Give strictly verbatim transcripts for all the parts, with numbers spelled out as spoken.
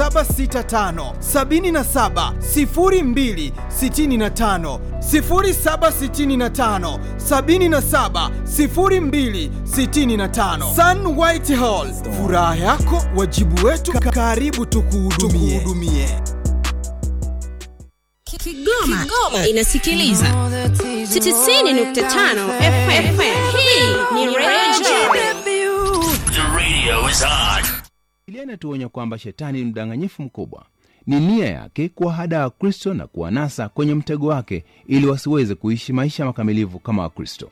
saba sita tano sabini na saba sifuri mbili sitini na tano, sifuri saba sitini na tano sabini na saba sifuri mbili sitini na tano. Sun White Hall, furaha yako wajibu wetu, karibu tukuhudumie. Kigoma, Kigoma inasikiliza tisini nukta tano F M. Hii ni Radio. The radio is on. Biblia inatuonya kwamba shetani ni mdanganyifu mkubwa. Ni nia yake kuwahadaa Wakristo na kuwanasa kwenye mtego wake ili wasiweze kuishi maisha makamilifu kama Wakristo.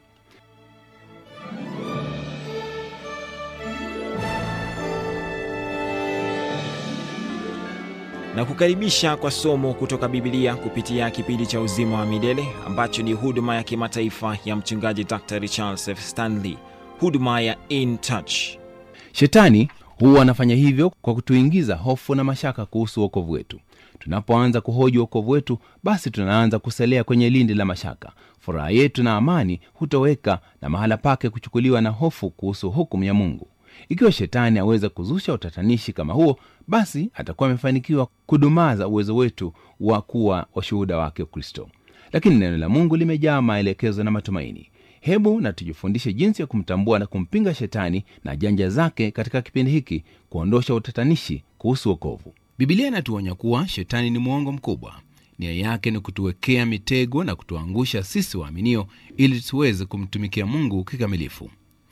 Na kukaribisha kwa somo kutoka Biblia kupitia kipindi cha Uzima wa Milele ambacho ni huduma ya kimataifa ya mchungaji Daktari Charles F. Stanley, huduma ya In Touch. Shetani huwa anafanya hivyo kwa kutuingiza hofu na mashaka kuhusu wokovu wetu. Tunapoanza kuhoji wokovu wetu, basi tunaanza kuselea kwenye lindi la mashaka. Furaha yetu na amani hutoweka na mahala pake kuchukuliwa na hofu kuhusu hukumu ya Mungu. Ikiwa shetani aweza kuzusha utatanishi kama huo, basi atakuwa amefanikiwa kudumaza uwezo wetu wa kuwa washuhuda wake Kristo. Lakini neno la Mungu limejaa maelekezo na matumaini. Hebu na tujifundishe jinsi ya kumtambua na kumpinga shetani na janja zake katika kipindi hiki, kuondosha utatanishi kuhusu wokovu. Biblia inatuonya kuwa shetani ni mwongo mkubwa. Nia yake ni kutuwekea mitego na kutuangusha sisi waaminio ili tuweze kumtumikia Mungu kikamilifu.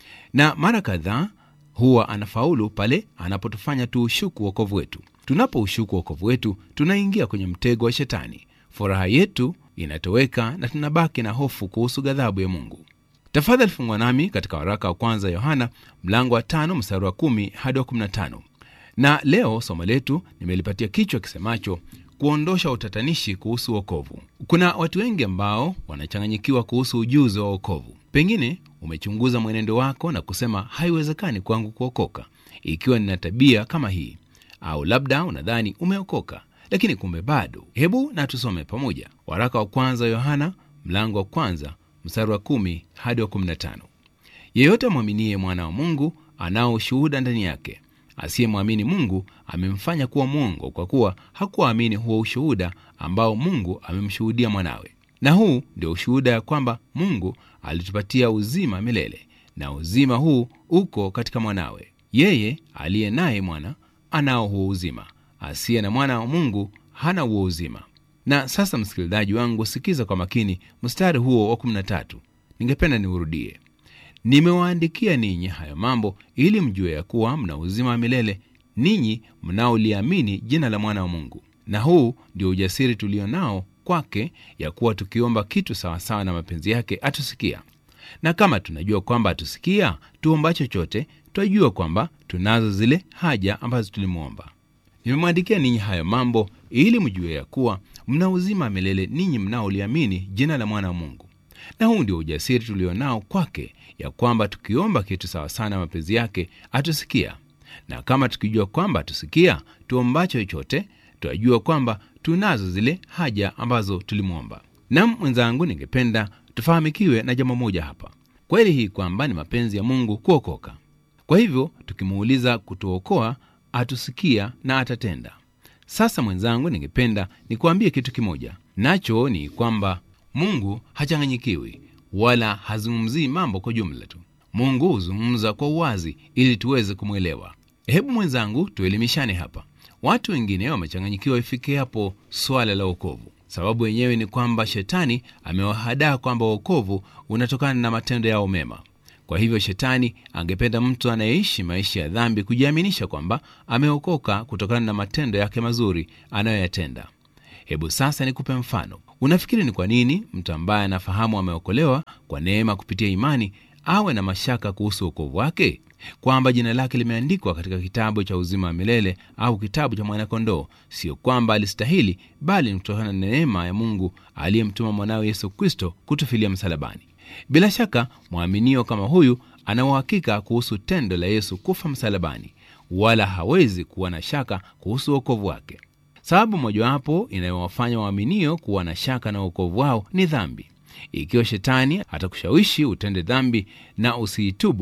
Na mara kadhaa huwa anafaulu pale anapotufanya tuushuku wokovu wetu. Tunapoushuku wokovu wetu, tunaingia kwenye mtego wa shetani. Furaha yetu inatoweka na tunabaki na hofu kuhusu ghadhabu ya Mungu. Tafadhali fungua nami katika waraka wa kwanza Yohana mlango wa tano mstari wa kumi hadi wa kumi na tano. Na leo somo letu nimelipatia kichwa kisemacho kuondosha utatanishi kuhusu wokovu. Kuna watu wengi ambao wanachanganyikiwa kuhusu ujuzi wa wokovu. Pengine umechunguza mwenendo wako na kusema haiwezekani kwangu kuokoka ikiwa nina tabia kama hii, au labda unadhani umeokoka lakini kumbe bado. Hebu na tusome pamoja waraka wa kwanza Yohana mlango wa kwanza mstari wa kumi hadi wa kumi na tano. Yeyote mwaminie mwana wa Mungu anao ushuhuda ndani yake. Asiyemwamini Mungu amemfanya kuwa mwongo, kwa kuwa hakuamini huo ushuhuda ambao Mungu amemshuhudia mwanawe. Na huu ndio ushuhuda ya kwamba Mungu alitupatia uzima milele, na uzima huu uko katika mwanawe. Yeye aliye naye mwana anao huo uzima. Asiye na mwana wa Mungu hana huo uzima. Na sasa msikilizaji wangu, sikiza kwa makini mstari huo wa kumi na tatu. Ningependa niurudie. Nimewaandikia ninyi hayo mambo ili mjue ya kuwa mna uzima wa milele, ninyi mnaoliamini jina la mwana wa Mungu. Na huu ndio ujasiri tulio nao kwake, ya kuwa tukiomba kitu sawa sawa na mapenzi yake atusikia. Na kama tunajua kwamba atusikia tuomba chochote, tunajua kwamba tunazo zile haja ambazo tulimuomba. Nimemwandikia ninyi hayo mambo ili mjue ya kuwa mna uzima milele, ninyi mnaoliamini jina la mwana wa Mungu. Na huu ndio ujasiri tulio nao kwake, ya kwamba tukiomba kitu sawa sana mapenzi yake atusikia. Na kama tukijua kwamba atusikia tuombacho chochote, tunajua kwamba tunazo zile haja ambazo tulimuomba. Na mwenzangu, ningependa tufahamikiwe na jambo moja hapa. Kweli hii kwamba ni mapenzi ya Mungu kuokoka. Kwa hivyo tukimuuliza kutuokoa, atusikia na atatenda. Sasa mwenzangu, ningependa nikuambie kitu kimoja. Nacho ni kwamba Mungu hachanganyikiwi wala hazungumzii mambo kwa jumla tu. Mungu huzungumza kwa uwazi ili tuweze kumwelewa. Hebu mwenzangu, tuelimishane hapa. Watu wengine wamechanganyikiwa ifike hapo swala la wokovu. Sababu yenyewe ni kwamba shetani amewahadaa kwamba wokovu unatokana na matendo yao mema. Kwa hivyo shetani angependa mtu anayeishi maisha ya dhambi kujiaminisha kwamba ameokoka kutokana na matendo yake mazuri anayoyatenda. Hebu sasa nikupe mfano. Unafikiri ni kwa nini mtu ambaye anafahamu ameokolewa kwa neema kupitia imani awe na mashaka kuhusu wokovu wake? Kwamba jina lake limeandikwa katika kitabu cha uzima wa milele au kitabu cha mwana-kondoo, sio kwamba alistahili, bali ni kutokana na neema ya Mungu aliyemtuma mwanawe Yesu Kristo kutufilia msalabani. Bila shaka mwaminio kama huyu ana uhakika kuhusu tendo la Yesu kufa msalabani, wala hawezi kuwa na shaka kuhusu wokovu wake. Sababu mojawapo inayowafanya waaminio kuwa na shaka na wokovu wao ni dhambi. Ikiwa shetani atakushawishi utende dhambi na usiitubu,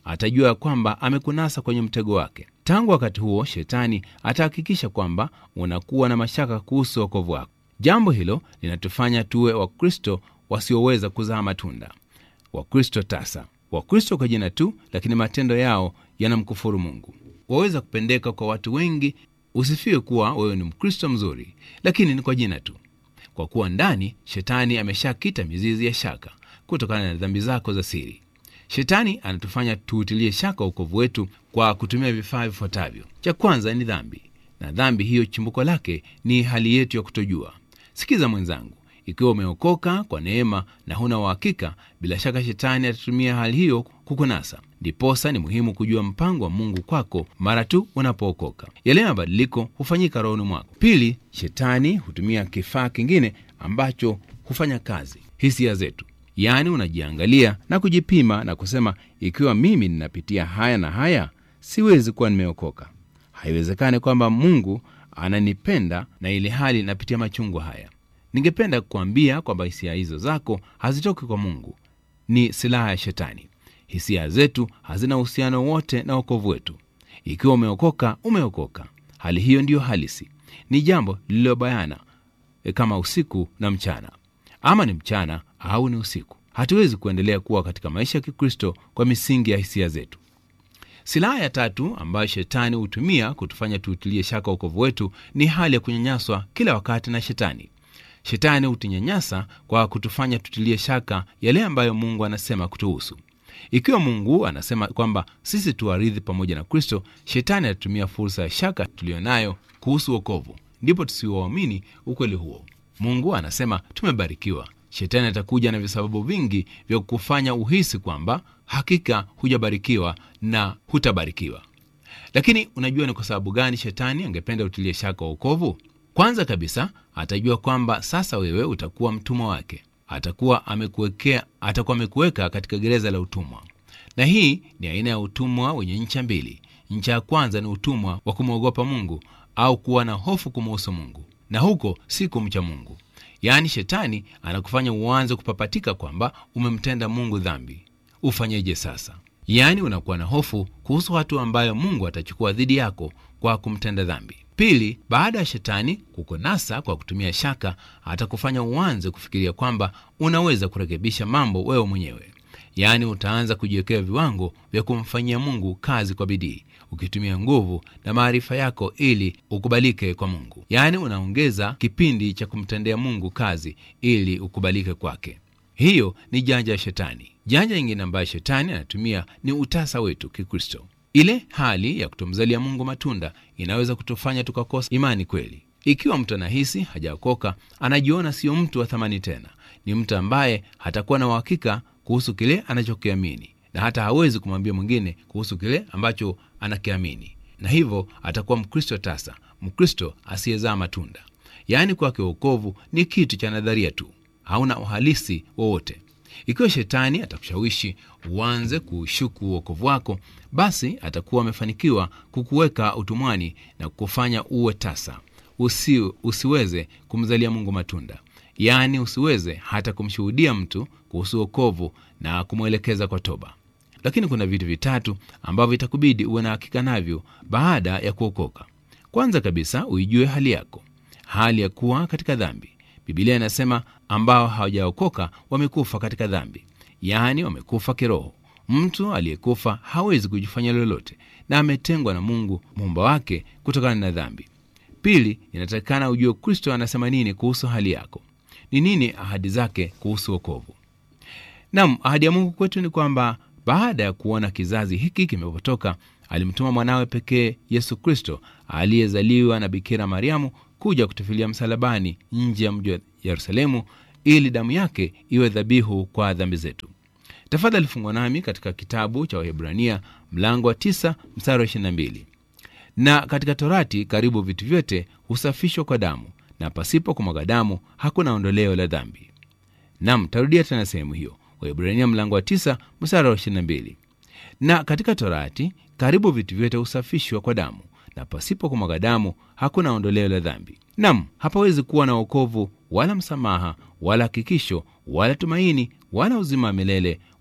atajua kwamba amekunasa kwenye mtego wake. Tangu wakati huo, shetani atahakikisha kwamba unakuwa na mashaka kuhusu wokovu wako. Jambo hilo linatufanya tuwe Wakristo wasioweza kuzaa matunda, Wakristo tasa, Wakristo kwa jina tu, lakini matendo yao yanamkufuru Mungu. Waweza kupendeka kwa watu wengi, usifiwe kuwa wewe ni Mkristo mzuri, lakini ni kwa jina tu, kwa kuwa ndani shetani ameshakita mizizi ya shaka kutokana na dhambi zako za siri. Shetani anatufanya tuutilie shaka wokovu wetu kwa kutumia vifaa vifuatavyo. Cha kwanza ni dhambi, na dhambi hiyo chimbuko lake ni hali yetu ya kutojua. Sikiza mwenzangu, ikiwa umeokoka kwa neema na huna uhakika, bila shaka shetani atatumia hali hiyo kukunasa. Ndiposa ni muhimu kujua mpango wa Mungu kwako mara tu unapookoka. Yale mabadiliko hufanyika rohoni mwako. Pili, shetani hutumia kifaa kingine ambacho hufanya kazi, hisia zetu. Yaani unajiangalia na kujipima na kusema, ikiwa mimi ninapitia haya na haya, siwezi kuwa nimeokoka. Haiwezekani kwamba Mungu ananipenda na ile hali napitia machungu haya. Ningependa kukuambia kwamba hisia hizo zako hazitoki kwa Mungu, ni silaha ya shetani. Hisia zetu hazina uhusiano wote na wokovu wetu. Ikiwa umeokoka, umeokoka. Hali hiyo ndiyo halisi. Ni jambo lililobayana e kama usiku na mchana. Ama ni mchana au ni usiku. Hatuwezi kuendelea kuwa katika maisha ya Kikristo kwa misingi ya hisia zetu. Silaha ya tatu ambayo shetani hutumia kutufanya tuutilie shaka wokovu wetu ni hali ya kunyanyaswa kila wakati na shetani. Shetani hutunyanyasa kwa kutufanya tutilie shaka yale ambayo Mungu anasema kutuhusu. Ikiwa Mungu anasema kwamba sisi tuarithi pamoja na Kristo, shetani anatumia fursa ya shaka tulionayo kuhusu wokovu, ndipo tusiuamini ukweli huo. Mungu anasema tumebarikiwa. Shetani atakuja na visababu vingi vya kukufanya uhisi kwamba hakika hujabarikiwa na hutabarikiwa. Lakini unajua ni kwa sababu gani shetani angependa utilie shaka wokovu? Kwanza kabisa, atajua kwamba sasa wewe utakuwa mtumwa wake. Atakuwa amekuwekea, atakuwa amekuweka katika gereza la utumwa. Na hii ni aina ya utumwa wenye ncha mbili. Ncha ya kwanza ni utumwa wa kumwogopa Mungu au kuwa na hofu kumhusu Mungu. Na huko si kumcha Mungu. Yaani shetani anakufanya uanze kupapatika kwamba umemtenda Mungu dhambi. Ufanyeje sasa? Yaani unakuwa na hofu kuhusu watu ambayo Mungu atachukua dhidi yako kwa kumtenda dhambi. Pili, baada ya shetani kukunasa kwa kutumia shaka, atakufanya uanze kufikiria kwamba unaweza kurekebisha mambo wewe mwenyewe. Yaani utaanza kujiwekea viwango vya kumfanyia Mungu kazi kwa bidii, ukitumia nguvu na maarifa yako ili ukubalike kwa Mungu. Yaani unaongeza kipindi cha kumtendea Mungu kazi ili ukubalike kwake. Hiyo ni janja ya shetani. Janja nyingine ambayo shetani anatumia ni utasa wetu Kikristo. Ile hali ya kutomzalia Mungu matunda inaweza kutufanya tukakosa imani kweli. Ikiwa mtu anahisi hajaokoka, anajiona sio mtu wa thamani tena. Ni mtu ambaye hatakuwa na uhakika kuhusu kile anachokiamini, na hata hawezi kumwambia mwingine kuhusu kile ambacho anakiamini. Na hivyo atakuwa Mkristo tasa, Mkristo asiyezaa matunda. Yaani kwake wokovu ni kitu cha nadharia tu, hauna uhalisi wowote. Ikiwa shetani atakushawishi uanze kushuku wokovu wako, basi atakuwa amefanikiwa kukuweka utumwani na kukufanya uwe tasa. Usi, usiweze kumzalia Mungu matunda. Yaani usiweze hata kumshuhudia mtu kuhusu wokovu na kumwelekeza kwa toba. Lakini kuna vitu vitatu ambavyo itakubidi uwe na hakika navyo baada ya kuokoka. Kwanza kabisa, uijue hali yako. Hali ya kuwa katika dhambi. Biblia inasema ambao hawajaokoka wamekufa katika dhambi. Yaani wamekufa kiroho. Mtu aliyekufa hawezi kujifanya lolote na ametengwa na Mungu Muumba wake kutokana na dhambi. Pili, inatakikana ujue Kristo anasema nini kuhusu hali yako. Ni nini ahadi zake kuhusu wokovu? Naam, ahadi ya Mungu kwetu ni kwamba baada ya kuona kizazi hiki kimepotoka, alimtuma mwanawe pekee Yesu Kristo aliyezaliwa na Bikira Mariamu kuja kutufilia msalabani nje ya mji wa Yerusalemu ili damu yake iwe dhabihu kwa dhambi zetu. Tafadhali fungua nami katika kitabu cha Waebrania mlango wa tisa mstari wa ishirini na mbili. Na katika Torati karibu vitu vyote husafishwa kwa damu, na pasipo kumwaga damu hakuna ondoleo la dhambi. Naam, tarudia tena sehemu hiyo. Waebrania mlango wa tisa mstari wa ishirini na mbili. Na katika Torati karibu vitu vyote husafishwa kwa damu, na pasipo kumwaga damu hakuna ondoleo la dhambi. Naam, hapawezi kuwa na wokovu wala msamaha wala hakikisho wala tumaini wala uzima wa milele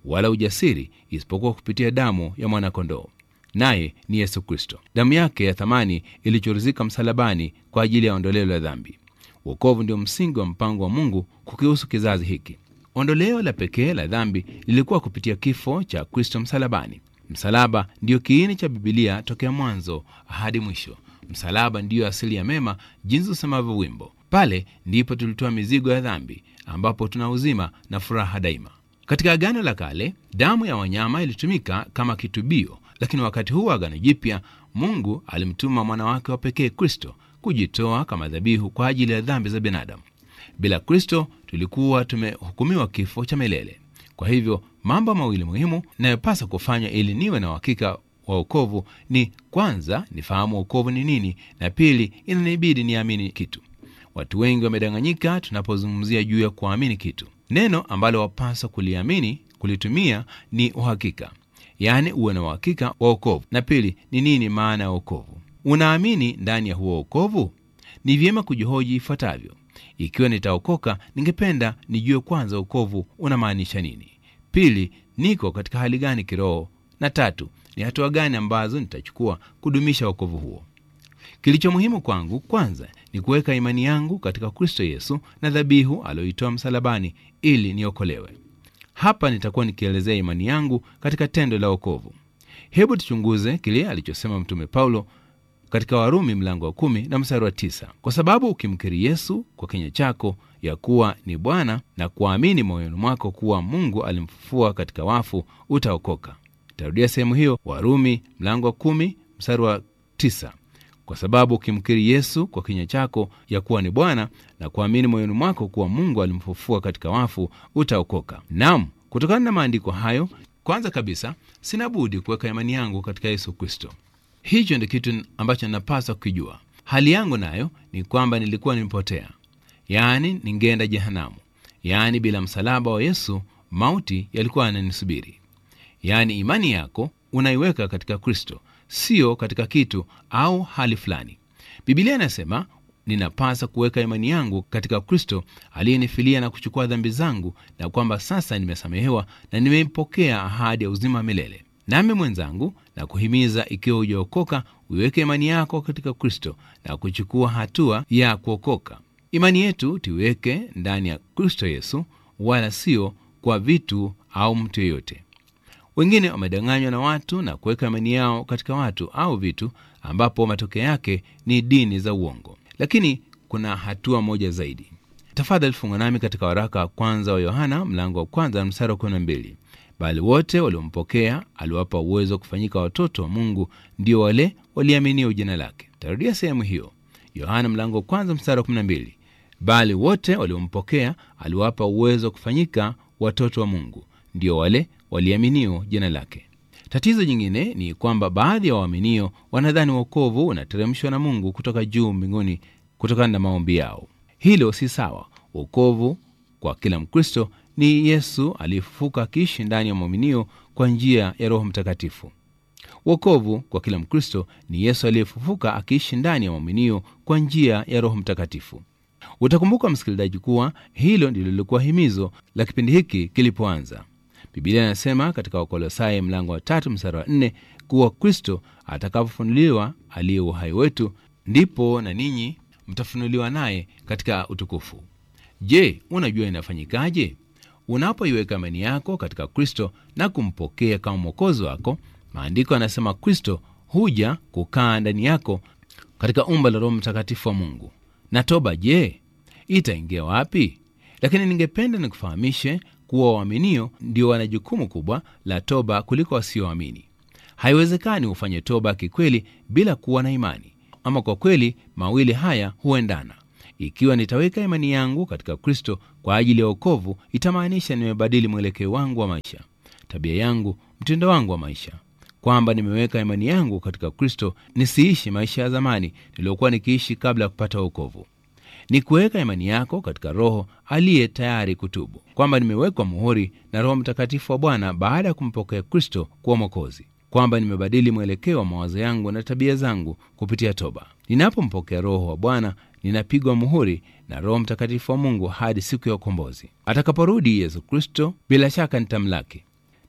wala ujasiri isipokuwa kupitia damu ya mwana-kondoo, naye ni Yesu Kristo. Damu yake ya thamani ilichuruzika msalabani kwa ajili ya ondoleo la dhambi. Wokovu ndio msingi wa mpango wa Mungu kukihusu kizazi hiki. Ondoleo la pekee la dhambi lilikuwa kupitia kifo cha Kristo msalabani. Msalaba ndio kiini cha Biblia tokea mwanzo hadi mwisho. Msalaba ndio asili ya mema, jinsi usemavyo wimbo. Pale ndipo tulitoa mizigo ya dhambi, ambapo tuna uzima na furaha daima. Katika Agano la Kale, damu ya wanyama ilitumika kama kitubio, lakini wakati huu Agano Jipya, Mungu alimtuma mwana wake wa pekee Kristo kujitoa kama dhabihu kwa ajili ya dhambi za binadamu. Bila Kristo tulikuwa tumehukumiwa kifo cha milele. Kwa hivyo mambo mawili muhimu ninayopaswa kufanya ili niwe na uhakika wa wokovu ni kwanza, nifahamu wokovu ni nini, na pili, inanibidi niamini kitu. Watu wengi wamedanganyika tunapozungumzia juu ya kuamini kitu. Neno ambalo wapaswa kuliamini, kulitumia ni uhakika. Yaani uwe na uhakika wa wokovu. Na pili, ni nini maana ya wokovu? Unaamini ndani ya huo wokovu? Ni vyema kujihoji ifuatavyo. Ikiwa nitaokoka, ningependa nijue kwanza wokovu unamaanisha nini. Pili, niko katika hali gani kiroho? Na tatu, ni hatua gani ambazo nitachukua kudumisha wokovu huo? Kilicho muhimu kwangu kwanza ni kuweka imani yangu katika Kristo Yesu na dhabihu aliyoitoa msalabani ili niokolewe. Hapa nitakuwa nikielezea imani yangu katika tendo la wokovu. Hebu tuchunguze kile alichosema Mtume Paulo katika Warumi mlango wa kumi na mstari wa tisa. Kwa sababu ukimkiri Yesu kwa kinywa chako ya kuwa ni Bwana na kuamini moyoni mwako kuwa Mungu alimfufua katika wafu, utaokoka. Tarudia sehemu hiyo, Warumi mlango wa kumi mstari wa tisa. Kwa sababu ukimkiri Yesu kwa kinywa chako ya kuwa ni Bwana na kuamini moyoni mwako kuwa Mungu alimfufua katika wafu, utaokoka. Naam, kutokana na maandiko hayo, kwanza kabisa sina budi kuweka imani yangu katika Yesu Kristo. Hicho ndio kitu ambacho ninapaswa kujua. Hali yangu nayo ni kwamba nilikuwa nimepotea. Yaani ningeenda jehanamu. Yaani bila msalaba wa Yesu, mauti yalikuwa yananisubiri. Yaani imani yako unaiweka katika Kristo, sio katika kitu au hali fulani. Biblia inasema ninapaswa kuweka imani yangu katika Kristo aliyenifilia na kuchukua dhambi zangu, na kwamba sasa nimesamehewa na nimepokea ahadi ya uzima milele. Nami mwenzangu na kuhimiza, ikiwa hujaokoka, uiweke imani yako katika Kristo na kuchukua hatua ya kuokoka. Imani yetu tuiweke ndani ya Kristo Yesu, wala sio kwa vitu au mtu yeyote. Wengine wamedanganywa na watu na kuweka imani yao katika watu au vitu, ambapo matokeo yake ni dini za uongo. Lakini kuna hatua moja zaidi. Tafadhali funga nami katika waraka wa kwanza wa Yohana mlango wa kwanza mstari wa kumi na mbili. Bali wote waliompokea aliwapa uwezo kufanyika watoto wa Mungu, ndio wale waliaminio jina lake. Tarudia sehemu hiyo, Yohana mlango wa kwanza mstari wa kumi na mbili. Bali wote waliompokea aliwapa uwezo kufanyika watoto wa Mungu, ndio wale waliaminio jina lake. Tatizo jingine ni kwamba baadhi ya waaminio wanadhani wokovu unateremshwa na Mungu kutoka juu mbinguni kutokana na maombi yao. Hilo si sawa. Wokovu kwa kila Mkristo ni Yesu aliyefufuka akiishi ndani ya mwaminio kwa njia ya Roho Mtakatifu. Wokovu kwa kila Mkristo ni Yesu aliyefufuka akiishi ndani ya mwaminio kwa njia ya Roho Mtakatifu. Utakumbuka msikilizaji kuwa hilo ndilo lilikuwa himizo la kipindi hiki kilipoanza. Biblia inasema katika Wakolosai mlango wa tatu mstari wa nne kuwa Kristo atakapofunuliwa aliye uhai wetu, ndipo na ninyi mtafunuliwa naye katika utukufu. Je, unajua inafanyikaje? Unapoiweka imani yako katika Kristo na kumpokea kama mwokozi wako, maandiko yanasema Kristo huja kukaa ndani yako katika umbo la Roho Mtakatifu wa Mungu. Na toba je, itaingia wapi? Lakini ningependa nikufahamishe kuwa waaminio ndio wana jukumu kubwa la toba kuliko wasioamini. Haiwezekani ufanye toba kikweli bila kuwa na imani. Ama kwa kweli mawili haya huendana. Ikiwa nitaweka imani yangu katika Kristo kwa ajili ya wokovu, itamaanisha nimebadili mwelekeo wangu wa maisha, tabia yangu, mtindo wangu wa maisha. Kwamba nimeweka imani yangu katika Kristo, nisiishi maisha ya zamani niliyokuwa nikiishi kabla ya kupata wokovu. Ni kuweka imani yako katika Roho aliye tayari kutubu. Kwamba nimewekwa muhuri na Roho Mtakatifu wa Bwana baada ya kumpokea Kristo kuwa Mwokozi. Kwamba nimebadili mwelekeo wa mawazo yangu na tabia zangu kupitia toba. Ninapompokea Roho wa Bwana, ninapigwa muhuri na Roho Mtakatifu wa Mungu hadi siku ya ukombozi. Atakaporudi Yesu Kristo, bila shaka nitamlaki.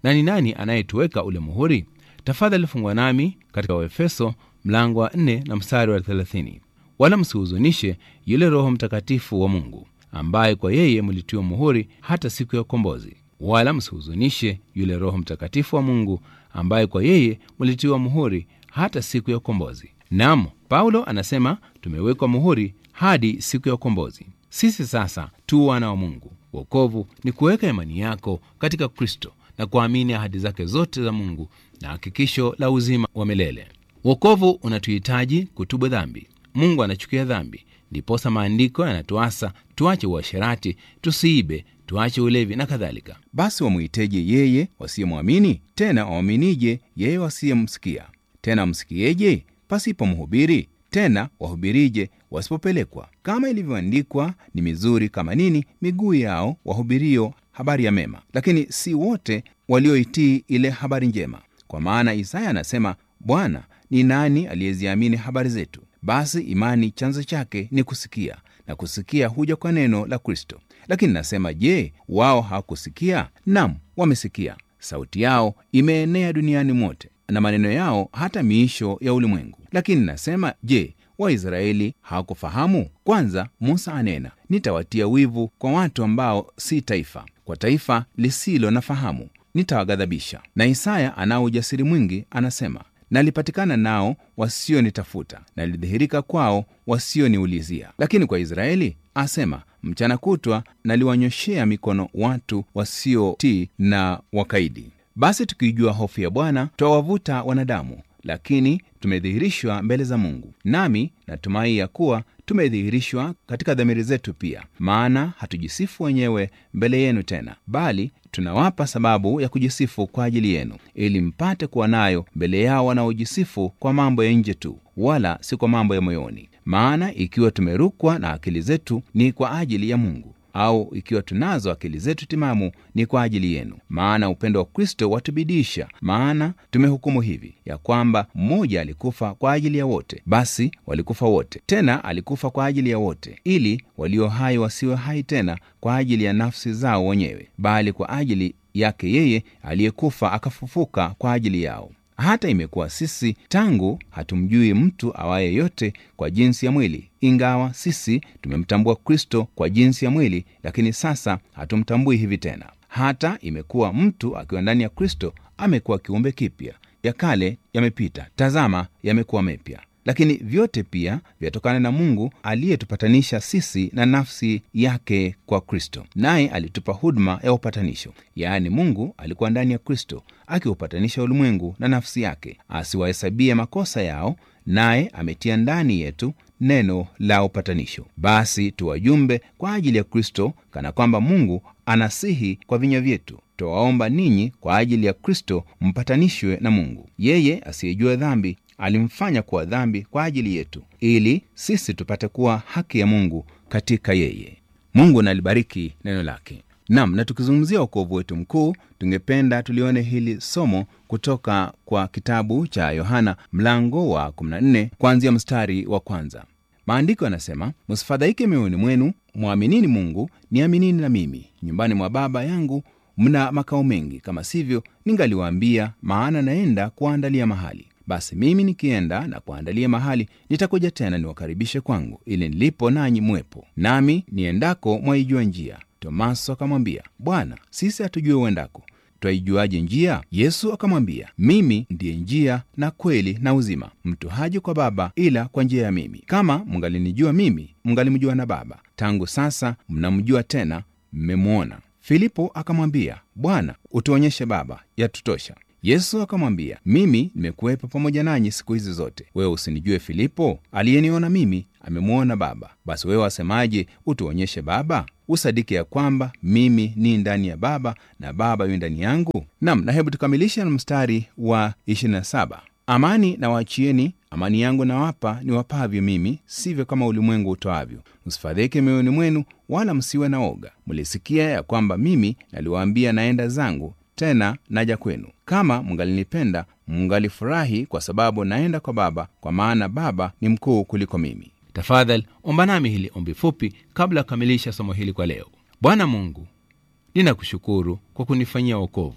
Na ni nani anayetuweka ule muhuri? Tafadhali fungua nami katika Waefeso mlango wa nne na mstari wa thelathini. Wala msihuzunishe yule Roho Mtakatifu wa Mungu, ambaye kwa yeye mlitiwa muhuri hata siku ya ukombozi. Wala msihuzunishe yule Roho Mtakatifu wa Mungu, ambaye kwa yeye mlitiwa muhuri hata siku ya ukombozi. Naam, Paulo anasema tumewekwa muhuri hadi siku ya ukombozi. Sisi sasa tu wana wa Mungu. Wokovu ni kuweka imani yako katika Kristo na kuamini ahadi zake zote za Mungu na hakikisho la uzima wa milele. Wokovu unatuhitaji kutubu dhambi. Mungu anachukia dhambi. Ndiposa maandiko yanatuasa tuache uasherati, tusiibe, tuache ulevi na kadhalika. Basi wamuiteje yeye wasiyemwamini? Tena waaminije yeye wasiyemsikia? Tena msikieje pasipo mhubiri? Tena wahubirije wasipopelekwa? Kama ilivyoandikwa, ni mizuri kama nini miguu yao wahubirio habari ya mema, lakini si wote walioitii ile habari njema. Kwa maana Isaya anasema, Bwana, ni nani aliyeziamini habari zetu? Basi imani chanzo chake ni kusikia, na kusikia huja kwa neno la Kristo. Lakini nasema, je, wao hawakusikia? Naam, wamesikia. Sauti yao imeenea duniani mote, na maneno yao hata miisho ya ulimwengu. Lakini nasema, je, Waisraeli hawakufahamu? Kwanza Musa anena, nitawatia wivu kwa watu ambao si taifa, kwa taifa lisilo na fahamu nitawaghadhabisha. Na Isaya anao ujasiri mwingi, anasema, nalipatikana nao wasionitafuta, nalidhihirika kwao wasioniulizia. Lakini kwa Israeli asema, mchana kutwa naliwanyoshea mikono watu wasiotii na wakaidi. Basi tukijua hofu ya Bwana twawavuta wanadamu, lakini tumedhihirishwa mbele za Mungu. Nami natumai ya kuwa tumedhihirishwa katika dhamiri zetu pia, maana hatujisifu wenyewe mbele yenu tena, bali tunawapa sababu ya kujisifu kwa ajili yenu, ili mpate kuwa nayo mbele yao wanaojisifu kwa mambo ya nje tu, wala si kwa mambo ya moyoni. Maana ikiwa tumerukwa na akili zetu ni kwa ajili ya Mungu, au ikiwa tunazo akili zetu timamu ni kwa ajili yenu. Maana upendo wa Kristo watubidisha, maana tumehukumu hivi, ya kwamba mmoja alikufa kwa ajili ya wote, basi walikufa wote. Tena alikufa kwa ajili ya wote, ili walio hai wasiwe hai tena kwa ajili ya nafsi zao wenyewe, bali kwa ajili yake yeye aliyekufa akafufuka kwa ajili yao. Hata imekuwa sisi tangu hatumjui mtu awaye yote kwa jinsi ya mwili, ingawa sisi tumemtambua Kristo kwa jinsi ya mwili, lakini sasa hatumtambui hivi tena. Hata imekuwa mtu akiwa ndani ya Kristo amekuwa kiumbe kipya, ya kale yamepita, tazama yamekuwa mapya. Lakini vyote pia vyatokana na Mungu aliyetupatanisha sisi na nafsi yake kwa Kristo, naye alitupa huduma ya upatanisho. Yaani Mungu alikuwa ndani ya Kristo akiupatanisha ulimwengu na nafsi yake, asiwahesabie makosa yao, naye ametia ndani yetu neno la upatanisho. Basi tuwajumbe kwa ajili ya Kristo, kana kwamba Mungu anasihi kwa vinywa vyetu. Twawaomba ninyi kwa ajili ya Kristo mpatanishwe na Mungu. Yeye asiyejua dhambi alimfanya kuwa dhambi kwa ajili yetu, ili sisi tupate kuwa haki ya Mungu katika yeye. Mungu nalibariki neno lake. Naam, na tukizungumzia wokovu wetu mkuu, tungependa tulione hili somo kutoka kwa kitabu cha Yohana mlango wa kumi na nne kuanzia mstari wa kwanza. Maandiko yanasema, msifadhaike mioyoni mwenu, mwaminini Mungu, niaminini na mimi. Nyumbani mwa Baba yangu mna makao mengi, kama sivyo ningaliwaambia, maana naenda kuandalia mahali. Basi mimi nikienda na kuandalia mahali, nitakuja tena niwakaribishe kwangu, ili nilipo nanyi mwepo. Nami niendako mwaijua njia. Tomaso akamwambia, Bwana, sisi hatujui uendako, twaijuaje njia? Yesu akamwambia, mimi ndiye njia na kweli na uzima. Mtu haji kwa Baba ila kwa njia ya mimi. Kama mngalinijua mimi, mngalimjua na Baba. Tangu sasa mnamjua, tena mmemwona. Filipo akamwambia, Bwana, utuonyeshe Baba, yatutosha. Yesu akamwambia, mimi nimekuwepo pamoja nanyi siku hizi zote. Wewe usinijue Filipo? Aliyeniona mimi amemwona Baba. Basi wewe wasemaje, utuonyeshe Baba? Usadiki ya kwamba mimi ni ndani ya Baba na Baba yu ndani yangu? Naam, na hebu tukamilisha na mstari wa ishirini na saba. Amani na waachieni, amani yangu nawapa, niwapavyo mimi, sivyo kama ulimwengu utoavyo. Msifadhaike mioyoni mwenu, wala msiwe na oga. Mlisikia ya kwamba mimi naliwaambia, naenda zangu, tena naja kwenu. Kama mngalinipenda, mngalifurahi, kwa sababu naenda kwa Baba, kwa maana Baba ni mkuu kuliko mimi. Tafadhali omba nami hili ombi fupi kabla ya kukamilisha somo hili kwa leo. Bwana Mungu, ninakushukuru kwa kunifanyia wokovu.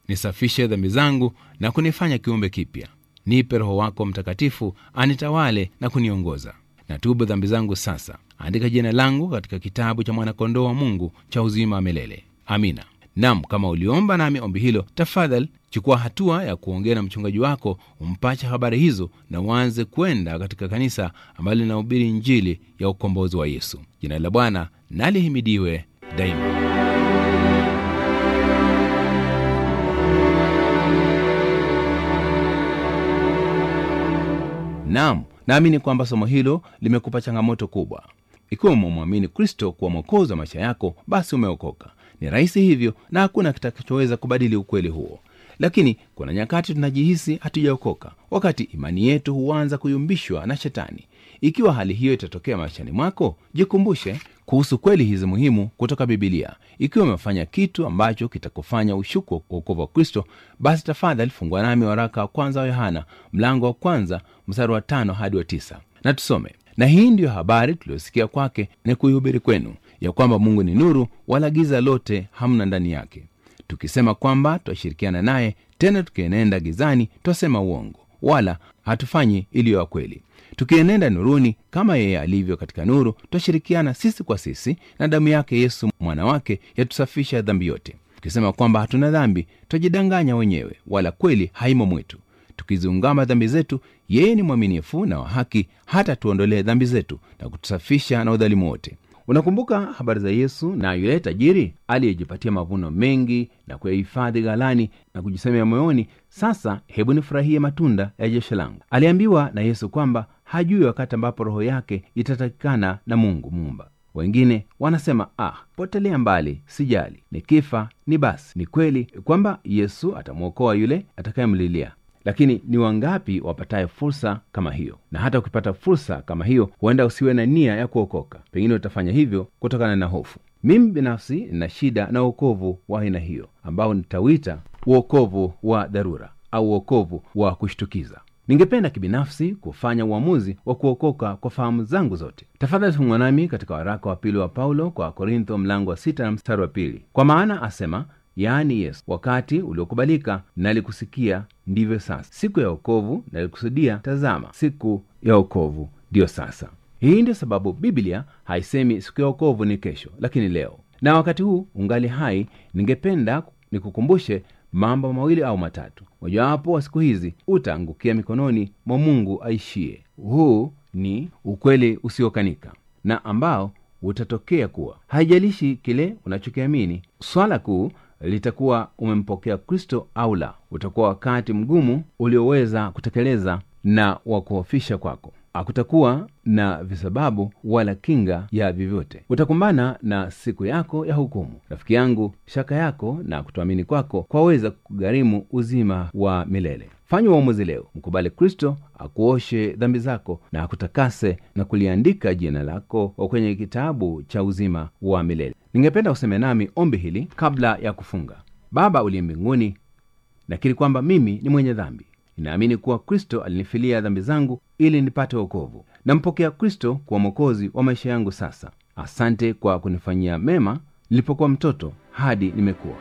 nisafishe dhambi zangu na kunifanya kiumbe kipya. Nipe Roho wako Mtakatifu anitawale na kuniongoza. Natubu dhambi zangu sasa. Andika jina langu katika kitabu cha mwana-kondoo wa Mungu cha uzima wa milele. Amina. Naam, kama uliomba nami ombi hilo, tafadhali chukua hatua ya kuongea na mchungaji wako, umpache habari hizo na uanze kwenda katika kanisa ambalo linahubiri Injili ya ukombozi wa Yesu. Jina la Bwana na lihimidiwe daima. Naam, naamini kwamba somo hilo limekupa changamoto kubwa. Ikiwa umemwamini Kristo kuwa mwokozi wa maisha yako, basi umeokoka. Ni rahisi hivyo na hakuna kitakachoweza kubadili ukweli huo. Lakini kuna nyakati tunajihisi hatujaokoka, wakati imani yetu huanza kuyumbishwa na shetani. Ikiwa hali hiyo itatokea maishani mwako, jikumbushe kuhusu kweli hizi muhimu kutoka Biblia. Ikiwa umefanya kitu ambacho kitakufanya ushuku wokovu wa Kristo, basi tafadhali fungua nami waraka wa kwanza wa Yohana, mlango wa kwanza, mstari wa tano hadi wa tisa. Na tusome. Na hii ndiyo habari tuliyosikia kwake na kuihubiri kwenu, ya kwamba Mungu ni nuru, wala giza lote hamna ndani yake. Tukisema kwamba twashirikiana naye, tena tukienenda gizani, twasema uongo, wala hatufanyi iliyo ya kweli. Tukienenda nuruni kama yeye alivyo katika nuru, twashirikiana sisi kwa sisi, na damu yake Yesu mwana wake yatusafisha dhambi yote. Tukisema kwamba hatuna dhambi, twajidanganya wenyewe, wala kweli haimo mwetu. Tukiziungama dhambi zetu, yeye ni mwaminifu na wa haki, hata tuondolee dhambi zetu na kutusafisha na udhalimu wote. Unakumbuka habari za Yesu na yule tajiri aliyejipatia mavuno mengi na kuyahifadhi ghalani na kujisemea moyoni, sasa hebu nifurahie matunda ya jasho langu. Aliambiwa na Yesu kwamba hajui wakati ambapo roho yake itatakikana na Mungu Muumba. Wengine wanasema, ah, potelea mbali, sijali, nikifa ni basi. Ni kweli kwamba Yesu atamwokoa yule atakayemlilia. Lakini ni wangapi wapataye fursa kama hiyo? Na hata ukipata fursa kama hiyo, huenda usiwe na nia ya kuokoka. Pengine utafanya hivyo kutokana na hofu. Mimi binafsi nina shida na wokovu wa aina hiyo, ambao nitawita wokovu wa dharura au wokovu wa kushtukiza. Ningependa kibinafsi kufanya uamuzi wa kuokoka kwa fahamu zangu zote. Tafadhali fungua nami katika waraka wa pili wa Paulo kwa Korintho, mlango wa sita na mstari wa pili. Kwa maana asema, yaani Yesu, wakati uliokubalika nalikusikia, ndivyo sasa. Siku ya wokovu nalikusudia, tazama, siku ya wokovu ndio sasa. Hii ndio sababu Biblia haisemi siku ya wokovu ni kesho, lakini leo. Na wakati huu ungali hai, ningependa nikukumbushe mambo mawili au matatu. Mojawapo wa siku hizi utaangukia mikononi mwa Mungu aishie. Huu ni ukweli usiokanika na ambao utatokea kuwa haijalishi kile unachokiamini. Swala kuu litakuwa umempokea Kristo au la. Utakuwa wakati mgumu ulioweza kutekeleza na wa kuhofisha kwako. Hakutakuwa na visababu wala kinga ya vyovyote. Utakumbana na siku yako ya hukumu. Rafiki yangu, shaka yako na kutoamini kwako kwaweza kugharimu uzima wa milele. Fanya uamuzi leo. Mkubali Kristo akuoshe dhambi zako na akutakase na kuliandika jina lako kwenye kitabu cha uzima wa milele. Ningependa useme nami ombi hili kabla ya kufunga. Baba uliye mbinguni, nakiri kwamba mimi ni mwenye dhambi. Ninaamini kuwa Kristo alinifilia dhambi zangu ili nipate wokovu. Nampokea Kristo kuwa mwokozi wa maisha yangu sasa. Asante kwa kunifanyia mema nilipokuwa mtoto hadi nimekuwa.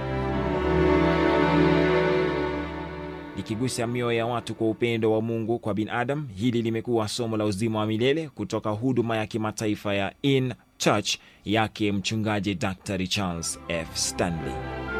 Likigusa mioyo ya watu kwa upendo wa Mungu kwa binadamu, hili limekuwa somo la uzima wa milele kutoka huduma ya kimataifa ya In Church yake mchungaji Daktari Charles F. Stanley.